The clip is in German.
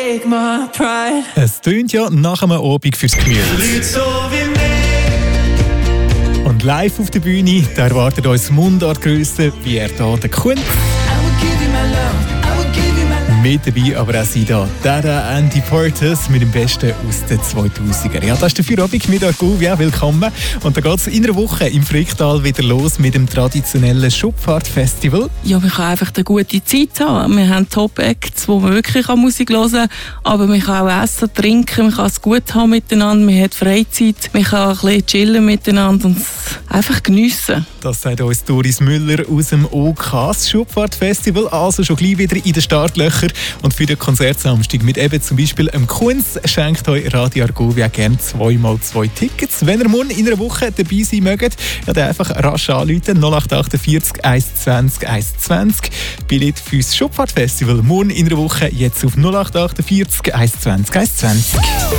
Es tönt ja nach einem Abend fürs Gemüse. Und live auf der Bühne, da erwartet uns Mundartgrösse, wie er da der Kunst. Mit dabei aber auch sie da, Dada Andy Portas mit dem Besten aus den 2000er. Ja, das ist der Feierabend mit Argovia, willkommen. Und da geht es in einer Woche im Fricktal wieder los mit dem traditionellen Schubfahrtfestival. Ja, man kann einfach eine gute Zeit haben. Wir haben Top-Acts, wo man wirklich Musik hören kann, aber man kann auch essen, trinken, man kann es gut haben miteinander, man hat Freizeit, man kann ein bisschen chillen miteinander und es einfach geniessen. Das sagt uns Doris Müller aus dem OK. Das Schubfahrtfestival, also schon gleich wieder in den Startlöchern. Und für den Konzertsamstag mit eben zum Beispiel einem Kunz schenkt euch Radio Argovia gerne 2x2 Tickets. Wenn ihr morgen in einer Woche dabei sein mögt, ja, dann einfach rasch anrufen 0848 120 120. Billett fürs Schubfahrtfestival morgen in einer Woche jetzt auf 0848 120 120.